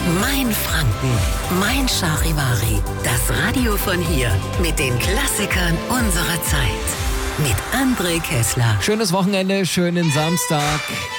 Mein Franken, mein Charivari. Das Radio von hier mit den Klassikern unserer Zeit. Mit André Kessler. Schönes Wochenende, schönen Samstag.